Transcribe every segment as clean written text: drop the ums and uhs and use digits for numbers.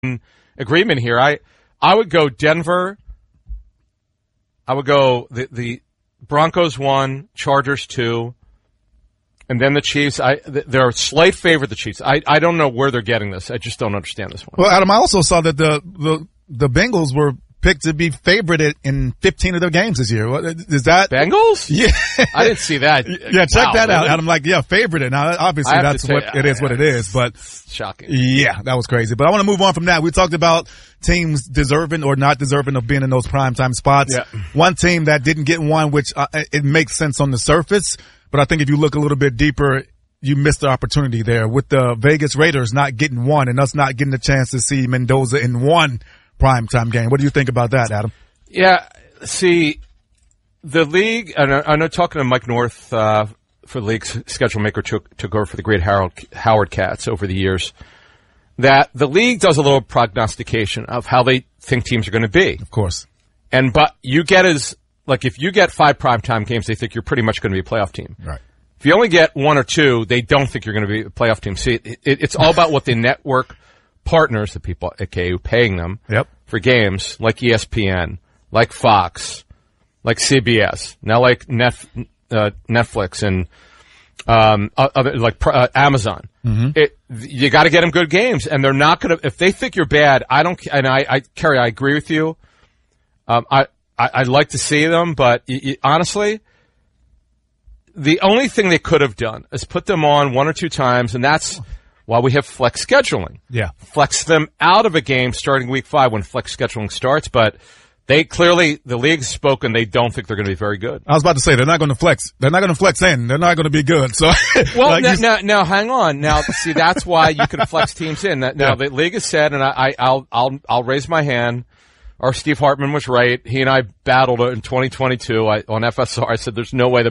agreement here. I would go Denver. I would go the Broncos 1, Chargers 2, and then the Chiefs. They're a slight favorite, the Chiefs. I don't know where they're getting this. I just don't understand this one. Well, Adam, I also saw that the Bengals were picked to be favored in 15 of their games this year. Is that Bengals? Yeah, I didn't see that. Yeah, check that out. And I'm like, yeah, favorite. Now, obviously, that's what it is. What it is, but shocking. Yeah, that was crazy. But I want to move on from that. We talked about teams deserving or not deserving of being in those primetime spots. Yeah. One team that didn't get one, which it makes sense on the surface, but I think if you look a little bit deeper, you missed the opportunity there with the Vegas Raiders not getting one and us not getting the chance to see Mendoza in one primetime game. What do you think about that, Adam? Yeah, see, the league, and I know talking to Mike North for the league's schedule maker took over for the great Howard Cats over the years, that the league does a little prognostication of how they think teams are going to be. Of course. But you get if you get 5 primetime games, they think you're pretty much going to be a playoff team. Right. If you only get 1 or 2, they don't think you're going to be a playoff team. See, it's all about what the network partners, the people at KU paying them for games, like ESPN, like Fox, like CBS, now like Netflix and other Amazon. Mm-hmm. You got to get them good games, and they're not going to. If they think you're bad, I don't. And Kerry, I agree with you. I'd like to see them, but honestly, the only thing they could have done is put them on 1 or 2 times, and that's why we have flex scheduling. Yeah. Flex them out of a game starting week 5 when flex scheduling starts, but they clearly, the league's spoken, they don't think they're going to be very good. I was about to say, they're not going to flex. They're not going to flex in. They're not going to be good. So, well, now, hang on. Now, see, that's why you can flex teams in. Now, the league has said, and I'll raise my hand. Our Steve Hartman was right. He and I battled in 2022 on FSR. I said, there's no way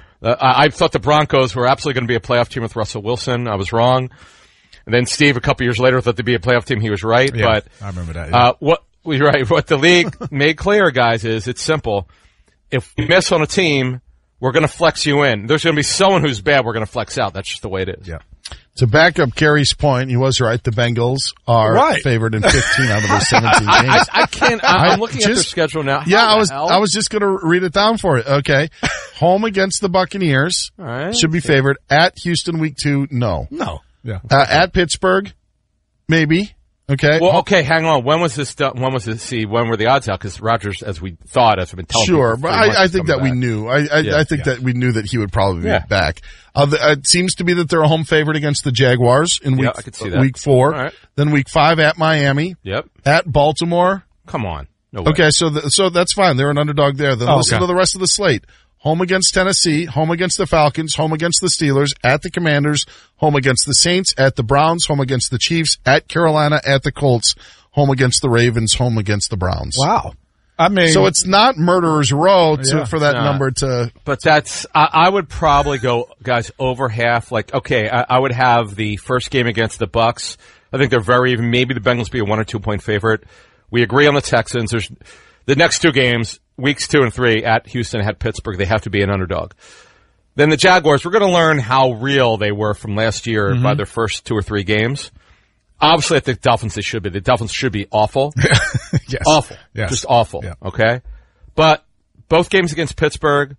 I thought the Broncos were absolutely going to be a playoff team with Russell Wilson. I was wrong. And then Steve, a couple years later, thought they'd be a playoff team. He was right. Yeah, but I remember that. Yeah. What the league made clear, guys, is it's simple. If we miss on a team, we're going to flex you in. There's going to be someone who's bad. We're going to flex out. That's just the way it is. Yeah. To back up Kerry's point, he was right. The Bengals are favored in 15 out of their 17 games. I can't. I'm looking at their schedule now. I was just going to read it down for you. Okay. Home against the Buccaneers. All right. Should be favored. At Houston week 2, no. Yeah. At Pittsburgh, maybe. Okay. Well, okay, hang on. When was this done? When were the odds out? Because Rodgers, as we thought, has been telling Sure, but I think that we knew. I think that we knew that he would probably be back. It seems to be that they're a home favorite against the Jaguars in week 4. Right. Then week 5 at Miami. Yep. At Baltimore. Come on. No way. Okay, so that's fine. They're an underdog there. Then listen to the rest of the slate. Home against Tennessee, home against the Falcons, home against the Steelers, at the Commanders, home against the Saints, at the Browns, home against the Chiefs, at Carolina, at the Colts, home against the Ravens, home against the Browns. Wow. I mean, so it's not murderer's row for that number to. But I would probably go, guys, over half. Like, okay, I would have the first game against the Bucks. I think they're very even. Maybe the Bengals be a 1 or 2 point favorite. We agree on the Texans. There's the next 2 games. Weeks 2 and 3 at Houston, at Pittsburgh, they have to be an underdog. Then the Jaguars, we're going to learn how real they were from last year by their first 2 or 3 games. Obviously, I think the Dolphins should be awful. Yes. Awful. Yes. Just awful. Yeah. Okay? But both games against Pittsburgh,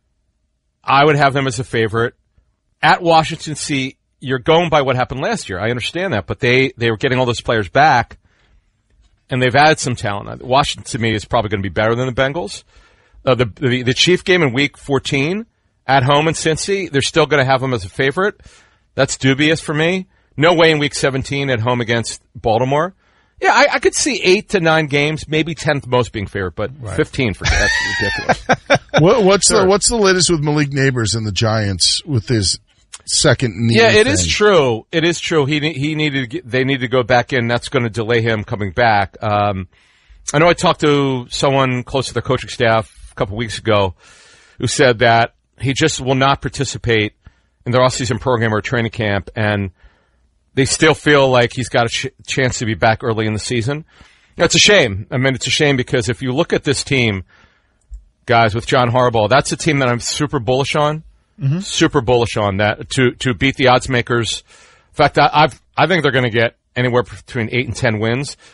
I would have them as a favorite. At Washington, see, you're going by what happened last year. I understand that, but they were getting all those players back. And they've added some talent. Washington, to me, is probably going to be better than the Bengals. The Chief game in Week 14 at home in Cincy, they're still going to have them as a favorite. That's dubious for me. No way in Week 17 at home against Baltimore. Yeah, I could see 8 to 9 games, maybe 10th most being favorite, but 15 for that's ridiculous. What's the latest with Malik Neighbors and the Giants with his second knee? Yeah, it thing? is true. It is true. They need to go back in. That's going to delay him coming back. I know I talked to someone close to the coaching staff a couple weeks ago who said that he just will not participate in their off-season program or training camp, and they still feel like he's got a chance to be back early in the season. It's a shame. I mean, it's a shame because if you look at this team, guys, with John Harbaugh, that's a team that I'm super bullish on. Super bullish on that to beat the odds makers. In fact, I think they're going to get anywhere between 8 and 10 wins.